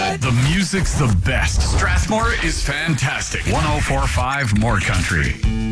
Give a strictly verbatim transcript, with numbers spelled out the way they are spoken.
what? The music's the best. Strathmore is fantastic. one oh four point five More Country.